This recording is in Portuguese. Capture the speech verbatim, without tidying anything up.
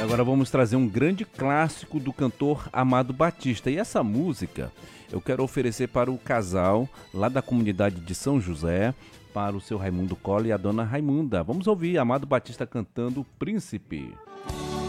Agora vamos trazer um grande clássico do cantor Amado Batista. E essa música eu quero oferecer para o casal lá da comunidade de São José, para o seu Raimundo Cola e a dona Raimunda. Vamos ouvir Amado Batista cantando Príncipe.